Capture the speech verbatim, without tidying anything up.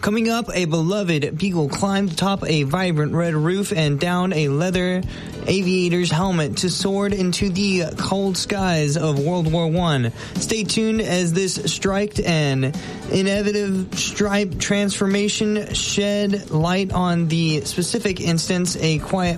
Coming up, a beloved beagle climbed atop a vibrant red roof and down a leather aviator's helmet to soar into the cold skies of World War One. Stay tuned as this strike and inevitable stripe transformation shed light on the specific instance a quiet